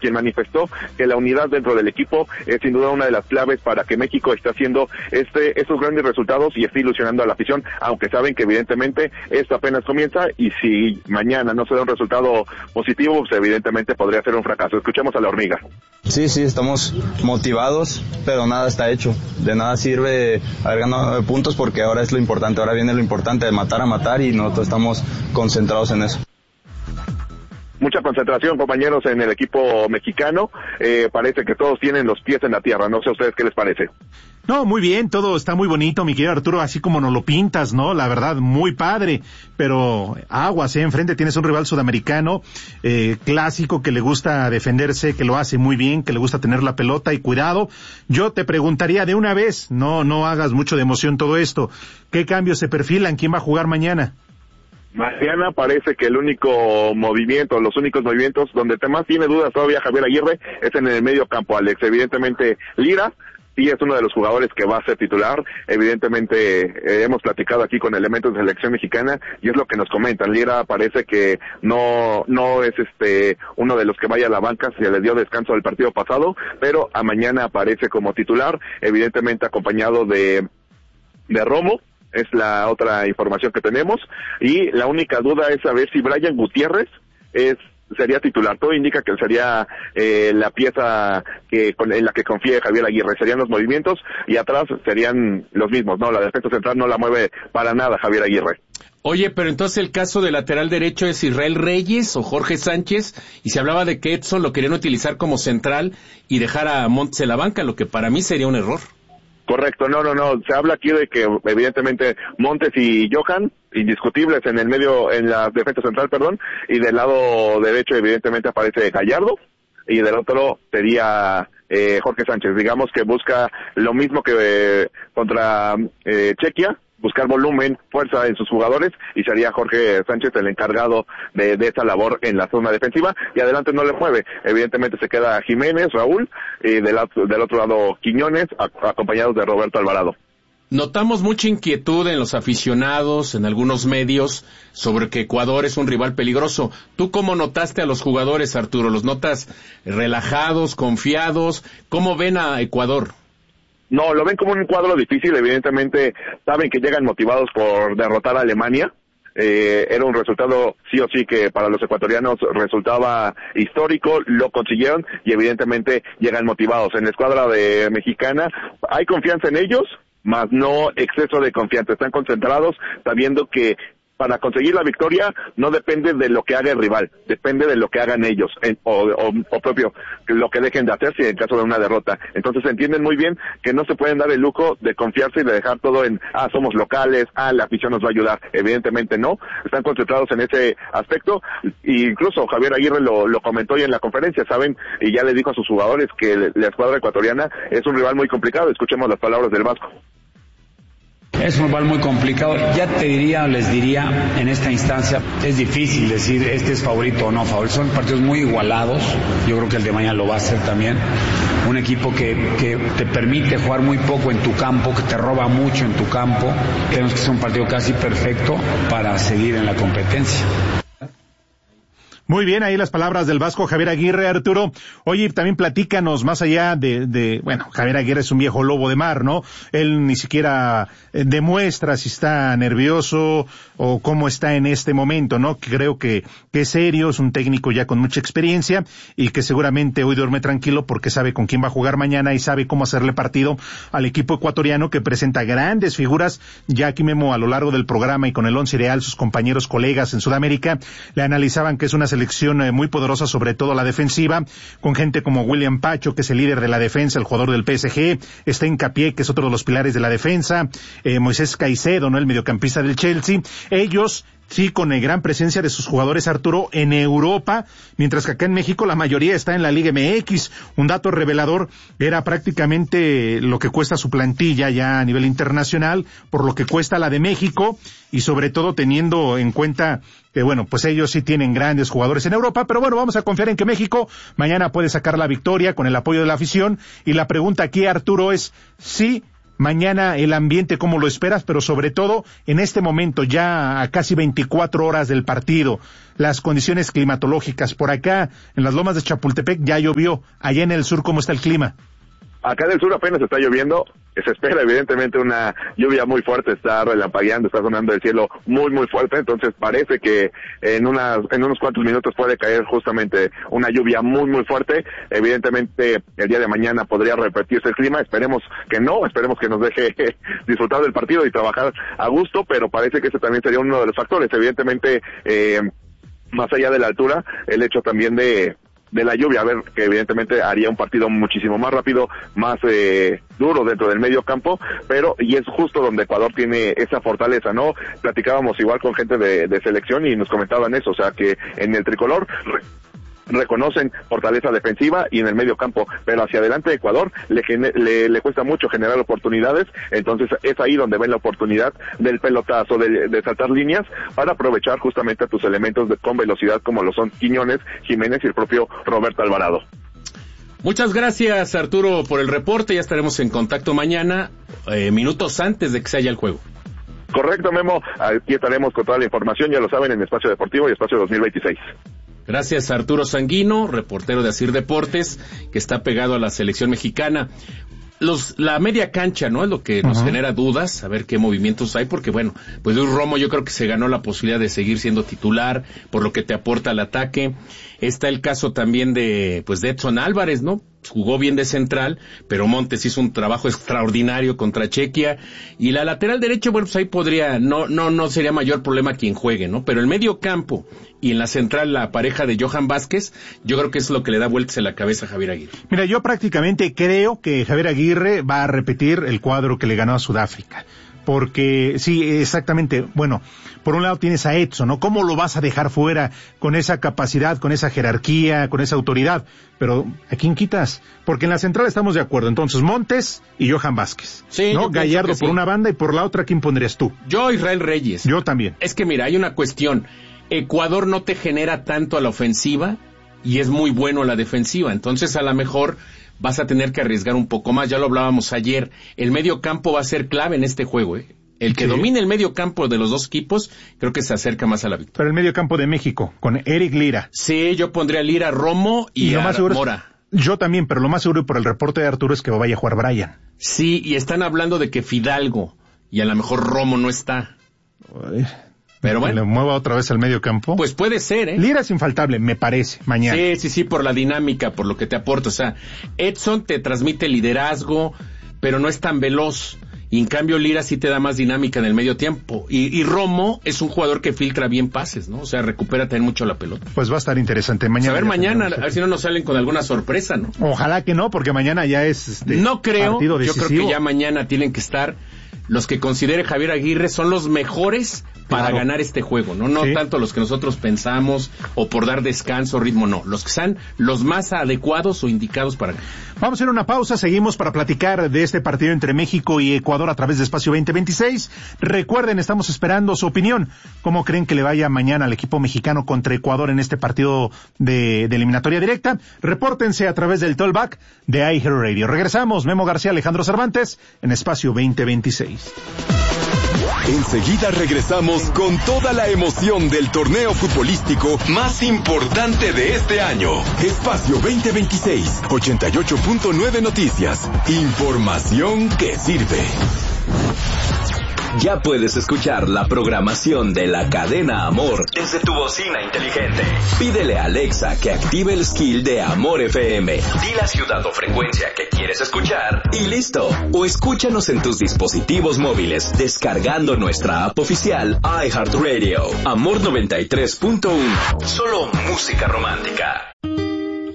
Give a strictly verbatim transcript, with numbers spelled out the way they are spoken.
quien manifestó que la unidad dentro del equipo es sin duda una de las claves para que México esté haciendo este estos grandes resultados y esté ilusionando a la afición, aunque saben que evidentemente esto apenas comienza y si mañana no se da un resultado positivo, pues evidentemente podría ser un fracaso. Escuchemos a la hormiga. Sí, sí, estamos motivados, pero nada está hecho. De nada sirve haber ganado puntos porque ahora es lo importante, ahora viene lo importante de matar a matar y nosotros estamos concentrados en eso. Mucha concentración, compañeros, en el equipo mexicano. Eh, parece que todos tienen los pies en la tierra. No sé a ustedes qué les parece. No, muy bien, todo está muy bonito, mi querido Arturo, así como nos lo pintas, ¿no? La verdad, muy padre, pero aguas, ¿eh? Enfrente tienes un rival sudamericano, eh, clásico, que le gusta defenderse, que lo hace muy bien, que le gusta tener la pelota, y cuidado, yo te preguntaría de una vez, no, no hagas mucho de emoción todo esto, ¿qué cambios se perfilan? ¿Quién va a jugar mañana? Mañana parece que el único movimiento, los únicos movimientos donde más tiene dudas todavía Javier Aguirre es en el medio campo, Alex. Evidentemente Lira sí es uno de los jugadores que va a ser titular. Evidentemente eh, hemos platicado aquí con elementos de selección mexicana y es lo que nos comentan. Lira parece que no no es este uno de los que vaya a la banca, se le dio descanso del partido pasado, pero a mañana aparece como titular, evidentemente acompañado de de Romo. Es la otra información que tenemos, y la única duda es saber si Brian Gutiérrez es sería titular. Todo indica que sería eh, la pieza que con, en la que confíe Javier Aguirre. Serían los movimientos y atrás serían los mismos, ¿no? La defensa central no la mueve para nada Javier Aguirre. Oye, pero entonces el caso del lateral derecho es Israel Reyes o Jorge Sánchez, y se hablaba de que Edson lo querían utilizar como central y dejar a Montes en la banca, lo que para mí sería un error. Correcto, no, no, no, se habla aquí de que evidentemente Montes y Johan, indiscutibles en el medio, en la defensa central, perdón, y del lado derecho evidentemente aparece Gallardo, y del otro sería eh, Jorge Sánchez. Digamos que busca lo mismo que eh, contra eh, Chequia, buscar volumen, fuerza en sus jugadores, y sería Jorge Sánchez el encargado de, de esa labor en la zona defensiva, y adelante no le mueve. Evidentemente se queda Jiménez, Raúl, y del, del otro lado Quiñones, a, acompañados de Roberto Alvarado. Notamos mucha inquietud en los aficionados, en algunos medios, sobre que Ecuador es un rival peligroso. ¿Tú cómo notaste a los jugadores, Arturo? ¿Los notas relajados, confiados? ¿Cómo ven a Ecuador? No, lo ven como un cuadro difícil. Evidentemente saben que llegan motivados por derrotar a Alemania. Eh, era un resultado sí o sí que para los ecuatorianos resultaba histórico, lo consiguieron y evidentemente llegan motivados. En la escuadra de mexicana hay confianza en ellos, más no exceso de confianza. Están concentrados sabiendo que para conseguir la victoria no depende de lo que haga el rival, depende de lo que hagan ellos, en, o, o, o propio lo que dejen de hacer si en caso de una derrota. Entonces entienden muy bien que no se pueden dar el lujo de confiarse y de dejar todo en, ah, somos locales, ah, la afición nos va a ayudar. Evidentemente no, están concentrados en ese aspecto, e incluso Javier Aguirre lo, lo comentó hoy en la conferencia, saben, y ya le dijo a sus jugadores que la escuadra ecuatoriana es un rival muy complicado. Escuchemos las palabras del Vasco. Es un rival muy complicado. Ya te diría, les diría, en esta instancia, es difícil decir este es favorito o no favorito. Son partidos muy igualados. Yo creo que el de mañana lo va a hacer también. Un equipo que, que te permite jugar muy poco en tu campo, que te roba mucho en tu campo. Tenemos que hacer un partido casi perfecto para seguir en la competencia. Muy bien, ahí las palabras del Vasco Javier Aguirre, Arturo. Oye, también platícanos más allá de, de, bueno, Javier Aguirre es un viejo lobo de mar, ¿no? Él ni siquiera eh, demuestra si está nervioso o cómo está en este momento, ¿no? Creo que, que es serio, es un técnico ya con mucha experiencia y que seguramente hoy duerme tranquilo porque sabe con quién va a jugar mañana y sabe cómo hacerle partido al equipo ecuatoriano que presenta grandes figuras. Ya aquí Memo a lo largo del programa y con el once ideal, sus compañeros, colegas en Sudamérica, le analizaban que es una selección muy poderosa, sobre todo la defensiva, con gente como William Pacho, que es el líder de la defensa, el jugador del P S G, está Hincapié, que es otro de los pilares de la defensa, eh, Moisés Caicedo, ¿no? El mediocampista del Chelsea. Ellos sí, con eh, gran presencia de sus jugadores, Arturo, en Europa, mientras que acá en México la mayoría está en la Liga M X. Un dato revelador era prácticamente lo que cuesta su plantilla ya a nivel internacional, por lo que cuesta la de México, y sobre todo teniendo en cuenta que, bueno, pues ellos sí tienen grandes jugadores en Europa, pero bueno, vamos a confiar en que México mañana puede sacar la victoria con el apoyo de la afición, y la pregunta aquí, Arturo, es, ¿sí Mañana el ambiente, ¿cómo lo esperas? Pero sobre todo, en este momento, ya a casi veinticuatro horas del partido, las condiciones climatológicas. Por acá, en las lomas de Chapultepec, ya llovió. Allá en el sur, ¿cómo está el clima? Acá en el sur apenas está lloviendo, se espera evidentemente una lluvia muy fuerte, está relampagueando, está sonando el cielo muy muy fuerte, entonces parece que en unas, en unos cuantos minutos puede caer justamente una lluvia muy muy fuerte. Evidentemente el día de mañana podría repetirse el clima, esperemos que no, esperemos que nos deje disfrutar del partido y trabajar a gusto, pero parece que ese también sería uno de los factores. Evidentemente, eh, más allá de la altura, el hecho también de de la lluvia, a ver, que evidentemente haría un partido muchísimo más rápido, más eh, duro dentro del medio campo, pero, y es justo donde Ecuador tiene esa fortaleza, ¿no? Platicábamos igual con gente de, de selección y nos comentaban eso, o sea, que en el tricolor reconocen fortaleza defensiva y en el medio campo, pero hacia adelante Ecuador le, le, le cuesta mucho generar oportunidades, entonces es ahí donde ven la oportunidad del pelotazo, de, de saltar líneas para aprovechar justamente a tus elementos de, con velocidad como lo son Quiñones, Jiménez y el propio Roberto Alvarado. Muchas gracias, Arturo, por el reporte. Ya estaremos en contacto mañana, eh, minutos antes de que se haya el juego. Correcto, Memo, aquí estaremos con toda la información, ya lo saben, en Espacio Deportivo y Espacio dos mil veintiséis. Gracias, Arturo Sanguino, reportero de Asir Deportes, que está pegado a la selección mexicana. Los, la media cancha, ¿no? Es lo que nos uh-huh. genera dudas, a ver qué movimientos hay, porque bueno, pues Luis Romo yo creo que se ganó la posibilidad de seguir siendo titular, por lo que te aporta al ataque. Está el caso también de, pues de Edson Álvarez, ¿no? Jugó bien de central, pero Montes hizo un trabajo extraordinario contra Chequia. Y la lateral derecha, bueno, pues ahí podría, no, no, no sería mayor problema quien juegue, ¿no? Pero el medio campo y en la central la pareja de Johan Vázquez, yo creo que es lo que le da vueltas en la cabeza a Javier Aguirre. Mira, yo prácticamente creo que Javier Aguirre va a repetir el cuadro que le ganó a Sudáfrica. Porque, sí, exactamente, bueno, por un lado tienes a Edson, ¿no? ¿Cómo lo vas a dejar fuera con esa capacidad, con esa jerarquía, con esa autoridad? Pero, ¿a quién quitas? Porque en la central estamos de acuerdo, entonces Montes y Johan Vázquez, sí, ¿no? Gallardo por sí. una banda y por la otra, ¿quién pondrías tú? Yo, Israel Reyes. Yo también. Es que mira, hay una cuestión, Ecuador no te genera tanto a la ofensiva y es muy bueno a la defensiva, entonces a lo mejor vas a tener que arriesgar un poco más, ya lo hablábamos ayer, el medio campo va a ser clave en este juego, ¿eh? El que sí. domine el medio campo de los dos equipos, creo que se acerca más a la victoria. Pero el medio campo de México, con Eric Lira. Sí, yo pondría a Lira, Romo y, y a Mora. Es, yo también, pero lo más seguro por el reporte de Arturo es que vaya a jugar Brian. Sí, y están hablando de que Fidalgo, y a lo mejor Romo no está. Uy. Pero bueno. ¿Que le mueva otra vez al medio campo? Pues puede ser, ¿eh? Lira es infaltable, me parece, mañana. Sí, sí, sí, por la dinámica, por lo que te aporta. O sea, Edson te transmite liderazgo, pero no es tan veloz. Y en cambio Lira sí te da más dinámica en el medio tiempo. Y, y Romo es un jugador que filtra bien pases, ¿no? O sea, recupera también mucho la pelota. Pues va a estar interesante. Mañana. A ver, mañana, a ver si no nos salen con alguna sorpresa, ¿no? Ojalá que no, porque mañana ya es este No creo, partido yo decisivo. creo que ya mañana tienen que estar los que considere Javier Aguirre son los mejores para claro. ganar este juego, ¿no? No sí. tanto los que nosotros pensamos o por dar descanso, ritmo, no. Los que sean los más adecuados o indicados para ganar. Vamos a hacer una pausa, seguimos para platicar de este partido entre México y Ecuador a través de Espacio veinte veintiséis. Recuerden, estamos esperando su opinión. ¿Cómo creen que le vaya mañana al equipo mexicano contra Ecuador en este partido de, de eliminatoria directa? Repórtense a través del Tollback de iHeartRadio. Regresamos, Memo García, Alejandro Cervantes, en Espacio veinte veintiséis. Enseguida regresamos con toda la emoción del torneo futbolístico más importante de este año. Espacio veinte veintiséis, ochenta y ocho punto nueve Noticias. Información que sirve. Ya puedes escuchar la programación de la cadena Amor desde tu bocina inteligente. Pídele a Alexa que active el skill de Amor F M. Di la ciudad o frecuencia que quieres escuchar y listo. O escúchanos en tus dispositivos móviles descargando nuestra app oficial iHeartRadio. Amor noventa y tres punto uno. Solo música romántica.